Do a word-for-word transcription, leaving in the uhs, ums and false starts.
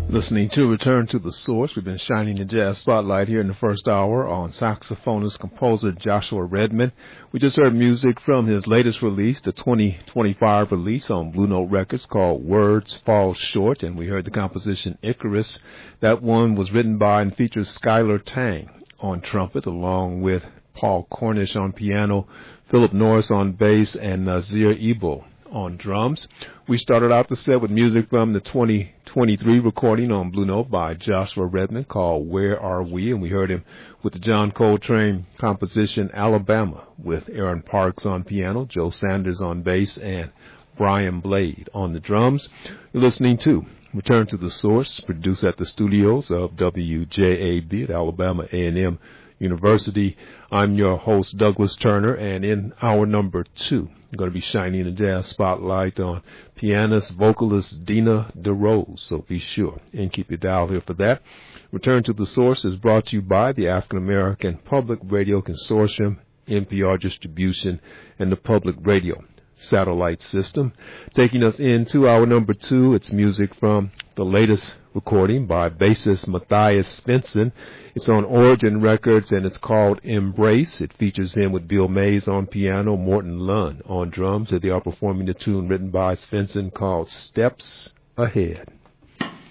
Listening to Return to the Source. We've been shining the jazz spotlight here in the first hour on saxophonist, composer Joshua Redman. We just heard music from his latest release, the twenty twenty-five release on Blue Note Records called Words Fall Short, and we heard the composition Icarus. That one was written by and features Skylar Tang on trumpet, along with Paul Cornish on piano, Philip Norris on bass, and Nazir Ebo on drums. We started out the set with music from the twenty twenty-three recording on Blue Note by Joshua Redman called Where Are We? And we heard him with the John Coltrane composition Alabama with Aaron Parks on piano, Joe Sanders on bass, and Brian Blade on the drums. You're listening to Return to the Source, produced at the studios of W J A B at Alabama A and M University. I'm your host, Douglas Turner, and in hour number two, I'm going to be shining the jazz spotlight on pianist, vocalist Dina DeRose. So be sure and keep your dial here for that. Return to the Source is brought to you by the African American Public Radio Consortium, N P R Distribution, and the Public Radio Satellite System. Taking us into hour number two, it's music from the latest recording by bassist Matthias Svensson. It's on Origin Records, and it's called Embrace. It features him with Bill Mays on piano, Morton Lunn on drums, and they are performing the tune written by Svensson called Steps Ahead.